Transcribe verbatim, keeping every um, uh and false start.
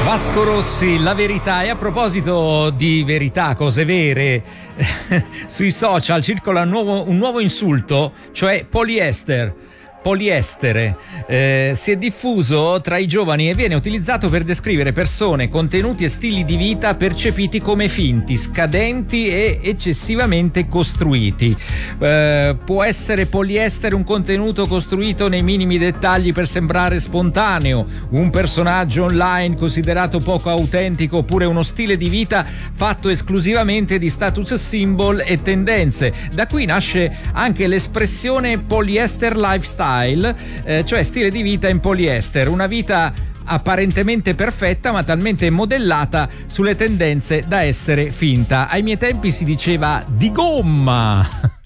Vasco Rossi, La Verità. E a proposito di verità, cose vere, sui social circola un nuovo, un nuovo insulto, cioè poliester. Poliestere eh, si è diffuso tra i giovani e viene utilizzato per descrivere persone, contenuti e stili di vita percepiti come finti, scadenti e eccessivamente costruiti. Eh, può essere poliestere un contenuto costruito nei minimi dettagli per sembrare spontaneo, un personaggio online considerato poco autentico, oppure uno stile di vita fatto esclusivamente di status symbol e tendenze. Da qui nasce anche l'espressione polyester lifestyle, eh, cioè stile di vita in poliester, una vita apparentemente perfetta ma talmente modellata sulle tendenze da essere finta. Ai miei tempi si diceva di gomma.